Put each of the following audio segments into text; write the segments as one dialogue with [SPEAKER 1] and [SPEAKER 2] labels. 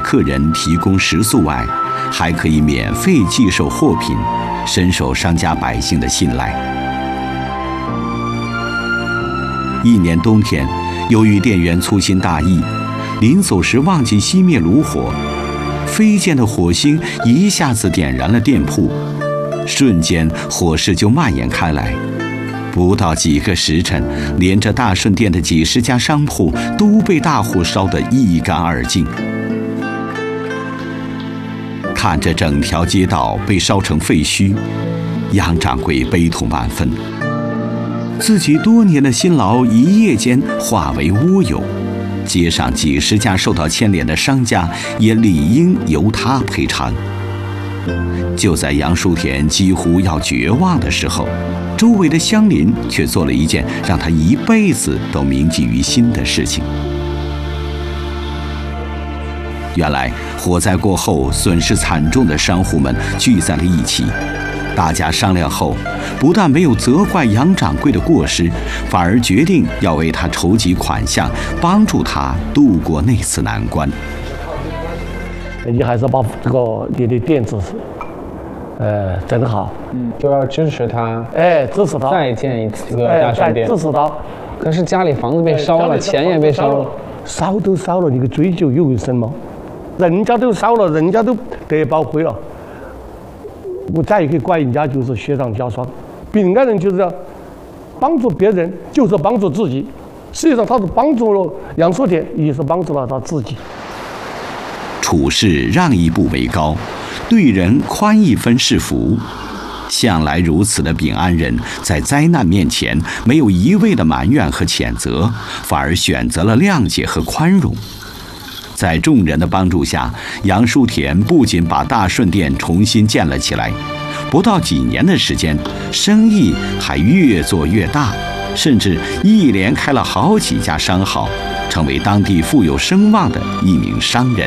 [SPEAKER 1] 客人提供食宿外，还可以免费寄售货品，深受商家百姓的信赖。一年冬天，由于店员粗心大意，临走时忘记熄灭炉火，飞溅的火星一下子点燃了店铺，瞬间火势就蔓延开来。不到几个时辰，连着大顺店的几十家商铺都被大火烧得一干二净。看着整条街道被烧成废墟，杨掌柜悲痛万分，自己多年的辛劳一夜间化为乌有，街上几十家受到牵连的商家也理应由他赔偿。就在杨淑田几乎要绝望的时候，周围的乡邻却做了一件让他一辈子都铭记于心的事情。原来火灾过后损失惨重的商户们聚在了一起，大家商量后，不但没有责怪杨掌柜的过失，反而决定要为他筹集款项，帮助他度过那次难关。
[SPEAKER 2] 你还是把这个你的店子整好，
[SPEAKER 3] 就要支持他，
[SPEAKER 2] 支持他
[SPEAKER 3] 再建一个大商店，
[SPEAKER 2] 支持他。
[SPEAKER 3] 可是家里房子被烧了，钱也被烧了，
[SPEAKER 2] 烧都烧了，你个追究有什么？人家都烧了，人家都得报废了，我再也可以怪人家就是雪上加霜。饼干人就是这样，帮助别人就是帮助自己，实际上他是帮助了杨淑田，也是帮助了他自己。
[SPEAKER 1] 处事让一步为高，对人宽一分是福。向来如此的秉安人，在灾难面前没有一味的埋怨和谴责，反而选择了谅解和宽容。在众人的帮助下，杨淑田不仅把大顺店重新建了起来，不到几年的时间，生意还越做越大，甚至一连开了好几家商号，成为当地富有声望的一名商人。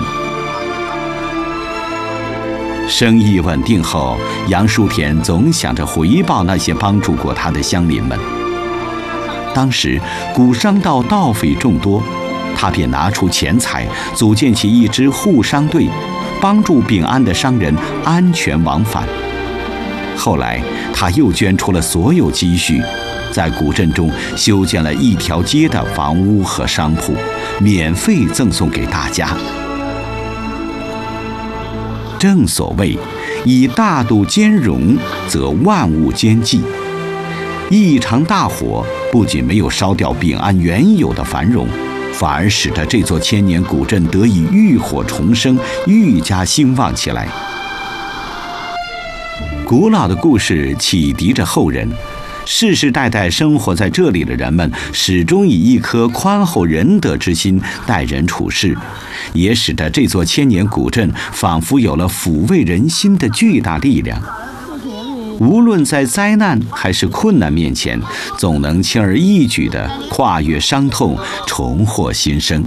[SPEAKER 1] 生意稳定后，杨淑田总想着回报那些帮助过他的乡邻们。当时古商道盗匪众多，他便拿出钱财，组建起一支护商队，帮助秉安的商人安全往返。后来，他又捐出了所有积蓄，在古镇中修建了一条街的房屋和商铺，免费赠送给大家。正所谓，以大度兼容，则万物兼济。一场大火不仅没有烧掉秉安原有的繁荣，反而使得这座千年古镇得以浴火重生，愈加兴旺起来。古老的故事启迪着后人，世世代代生活在这里的人们始终以一颗宽厚仁德之心待人处事，也使得这座千年古镇仿佛有了抚慰人心的巨大力量。无论在灾难还是困难面前，总能轻而易举地跨越伤痛，重获新生。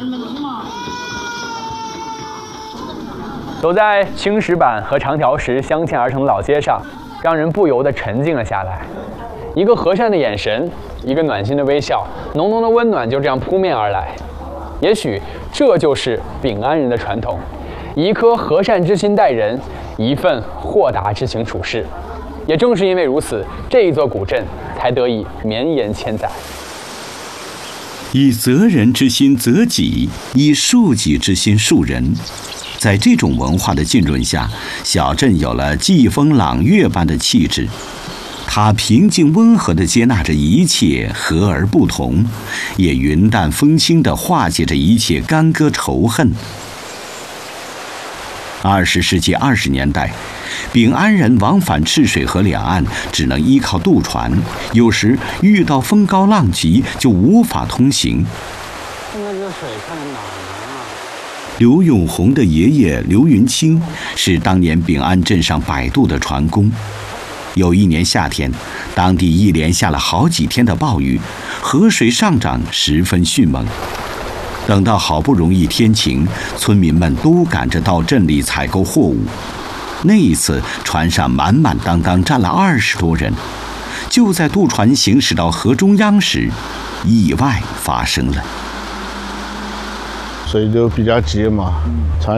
[SPEAKER 4] 走在青石板和长条石镶嵌而成的老街上，让人不由得沉静了下来。一个和善的眼神，一个暖心的微笑，浓浓的温暖就这样扑面而来。也许这就是秉安人的传统，以一颗和善之心待人，一份豁达之情处事。也正是因为如此，这一座古镇才得以绵延千载。
[SPEAKER 1] 以责人之心责己，以恕己之心恕人。在这种文化的浸润下，小镇有了季风朗月般的气质。它平静温和地接纳着一切和而不同，也云淡风轻地化解着一切干戈仇恨。20世纪20年代，秉安人往返赤水河两岸只能依靠渡船，有时遇到风高浪急就无法通行。
[SPEAKER 3] 现在这水看哪儿啊？
[SPEAKER 1] 刘永红的爷爷刘云清是当年秉安镇上摆渡的船工。有一年夏天，当地一连下了好几天的暴雨，河水上涨十分迅猛。等到好不容易天晴，村民们都赶着到镇里采购货物。那一次，船上满满当当站了20多人。就在渡船行驶到河中央时，意外发生了。
[SPEAKER 5] 水就比较急嘛，船